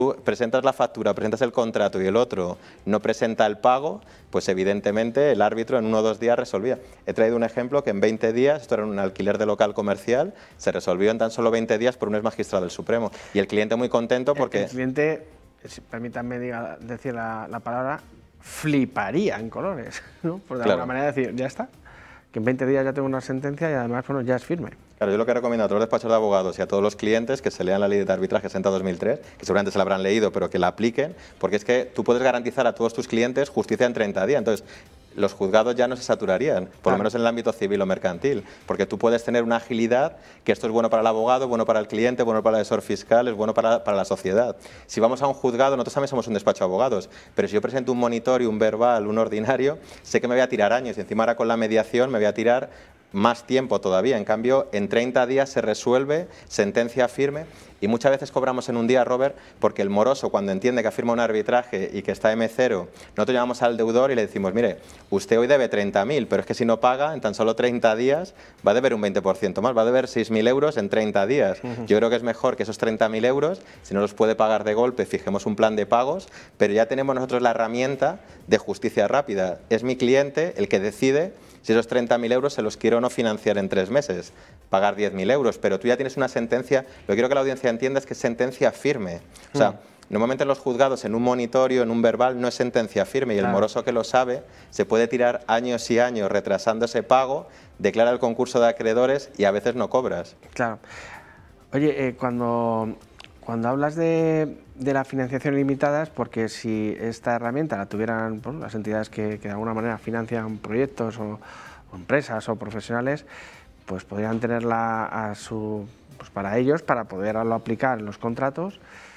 tú presentas la factura, presentas el contrato y el otro no presenta el pago, pues evidentemente el árbitro en 1 o 2 días resolvía. He traído un ejemplo que en 20 días, esto era un alquiler de local comercial, se resolvió en tan solo 20 días por un ex magistrado del Supremo. Y el cliente muy contento porque... El cliente, permítanme decir la palabra, fliparía en colores, ¿no? Por de alguna manera decir, ya está, que en 20 días ya tengo una sentencia y además, bueno, ya es firme. Claro, yo lo que recomiendo a todos los despachos de abogados y a todos los clientes que se lean la ley de arbitraje 60-2003, que seguramente se la habrán leído, pero que la apliquen, porque es que tú puedes garantizar a todos tus clientes justicia en 30 días. Entonces, los juzgados ya no se saturarían, por lo menos en el ámbito civil o mercantil, porque tú puedes tener una agilidad, que esto es bueno para el abogado, bueno para el cliente, bueno para el asesor fiscal, es bueno para la sociedad. Si vamos a un juzgado, nosotros también somos un despacho de abogados, pero si yo presento un monitorio, un verbal, un ordinario, sé que me voy a tirar años y encima ahora con la mediación me voy a tirar más tiempo todavía. En cambio, en 30 días se resuelve, sentencia firme, y muchas veces cobramos en un día, Robert, porque el moroso, cuando entiende que ha firmado un arbitraje y que está M0, nosotros llamamos al deudor y le decimos, mire, usted hoy debe 30.000, pero es que si no paga, en tan solo 30 días va a deber un 20% más, va a deber 6.000 euros en 30 días. Yo creo que es mejor que esos 30.000 euros, si no los puede pagar de golpe, fijemos un plan de pagos, pero ya tenemos nosotros la herramienta de justicia rápida. Es mi cliente el que decide si esos 30.000 euros se los quiero o no financiar en 3 meses, pagar 10.000 euros, pero tú ya tienes una sentencia, lo que quiero que la audiencia entienda es que es sentencia firme. O sea, normalmente en los juzgados, en un monitorio, en un verbal, no es sentencia firme, y el moroso que lo sabe se puede tirar años y años retrasando ese pago, declara el concurso de acreedores y a veces no cobras. Claro. Oye, cuando hablas de la financiación limitada, es porque si esta herramienta la tuvieran las entidades que de alguna manera financian proyectos o empresas o profesionales, pues podrían tenerla para ellos, para poderlo aplicar en los contratos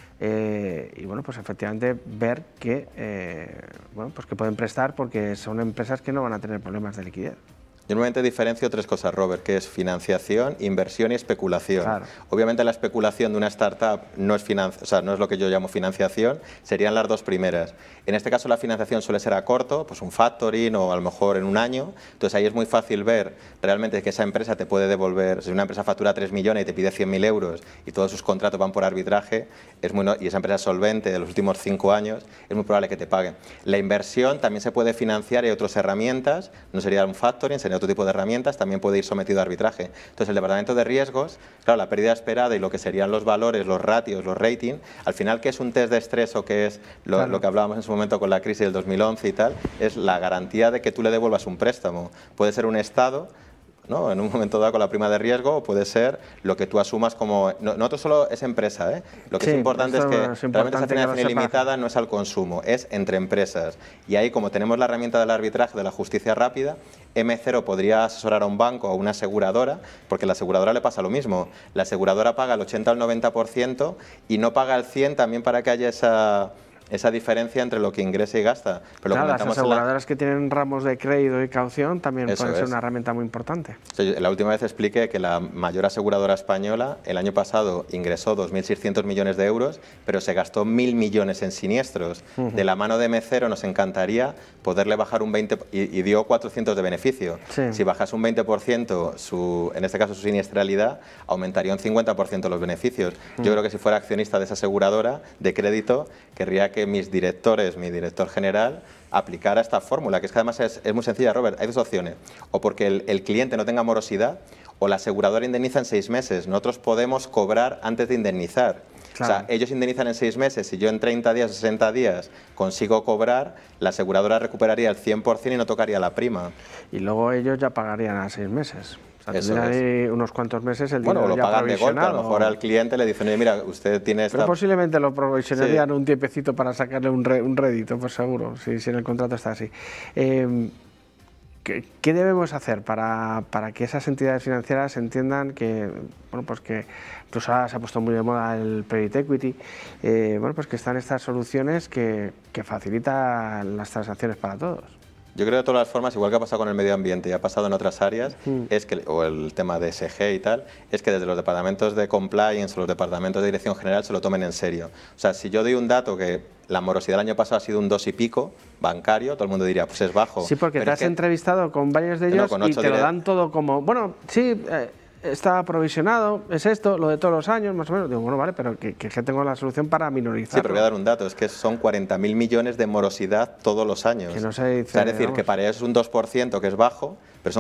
y bueno, pues efectivamente ver que, pues que pueden prestar, porque son empresas que no van a tener problemas de liquidez. Yo normalmente diferencio 3 cosas, Robert, que es financiación, inversión y especulación. Claro. Obviamente la especulación de una startup no es, no es lo que yo llamo financiación, serían las 2 primeras. En este caso la financiación suele ser a corto, pues un factoring o a lo mejor en un año, entonces ahí es muy fácil ver realmente que esa empresa te puede devolver, si una empresa factura 3 millones y te pide 100.000 euros y todos sus contratos van por arbitraje, y esa empresa es solvente de los últimos 5 años, es muy probable que te paguen. La inversión también se puede financiar y hay otras herramientas, no sería un factoring, sería otro tipo de herramientas, también puede ir sometido a arbitraje. Entonces el departamento de riesgos, claro, la pérdida esperada y lo que serían los valores, los ratios, los ratings, al final, ¿qué es un test de estrés o qué es lo que hablábamos en su momento con la crisis del 2011 y tal? Es la garantía de que tú le devuelvas un préstamo. Puede ser un Estado, ¿no?, en un momento dado con la prima de riesgo, o puede ser lo que tú asumas como... No solo es empresa, ¿eh? Lo que es importante es que realmente esa financiación ilimitada no es al consumo, es entre empresas. Y ahí, como tenemos la herramienta del arbitraje, de la justicia rápida, M0 podría asesorar a un banco o a una aseguradora, porque a la aseguradora le pasa lo mismo. La aseguradora paga el 80 al 90% y no paga el 100% también para que haya esa diferencia entre lo que ingresa y gasta. Pero claro, las aseguradoras que tienen ramos de crédito y caución también pueden ser una herramienta muy importante. La última vez expliqué que la mayor aseguradora española el año pasado ingresó 2.600 millones de euros, pero se gastó 1.000 millones en siniestros. De la mano de M0 nos encantaría poderle bajar un 20% y dio 400 de beneficio. Sí. Si bajas un 20%, en este caso su siniestralidad, aumentaría un 50% los beneficios. Yo creo que si fuera accionista de esa aseguradora de crédito, querría que mi director general, aplicara esta fórmula, que es que además es muy sencilla, Robert. Hay 2 opciones, o porque el cliente no tenga morosidad, o la aseguradora indemniza en 6 meses. Nosotros podemos cobrar antes de indemnizar. Claro. O sea, ellos indemnizan en 6 meses, si yo en 30 días o 60 días consigo cobrar, la aseguradora recuperaría el 100% y no tocaría la prima. Y luego ellos ya pagarían a 6 meses. O sea, tendrían ahí unos cuantos meses el dinero lo ya pagan de golpe, a lo mejor al cliente le dicen, oye, mira, usted tiene esta... Pero posiblemente lo provisionarían un tiempecito para sacarle un rédito, pues seguro, si en el contrato está así. ¿Qué debemos hacer para que esas entidades financieras entiendan que, bueno, pues que incluso ahora se ha puesto muy de moda el private equity, bueno, pues que están estas soluciones que facilitan las transacciones para todos? Yo creo de todas las formas, igual que ha pasado con el medio ambiente y ha pasado en otras áreas, es que, o el tema de ESG y tal, es que desde los departamentos de compliance o los departamentos de dirección general se lo tomen en serio. O sea, si yo doy un dato que la morosidad del año pasado ha sido un 2 y pico, bancario, todo el mundo diría, pues es bajo. Sí, porque te has entrevistado con varios de ellos y te lo dan todo como, bueno, sí... está provisionado, es esto, lo de todos los años, más o menos. Digo, bueno, vale, pero que tengo la solución para minorizar. Sí, pero voy a dar un dato, es que son 40.000 millones de morosidad todos los años. Que no se dice, o sea, es decir, que para ellos es un 2%, que es bajo, pero son